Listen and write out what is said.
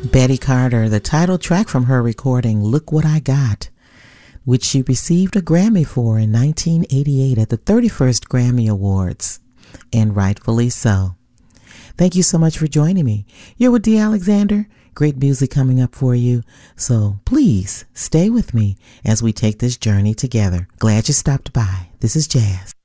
Betty Carter, the title track from her recording Look What I Got, which she received a Grammy for in 1988 at the 31st Grammy Awards, and rightfully so. Thank you so much for joining me. You're with Dee Alexander. Great music coming up for you, so please stay with me as we take this journey together. Glad you stopped by. This is Jazz.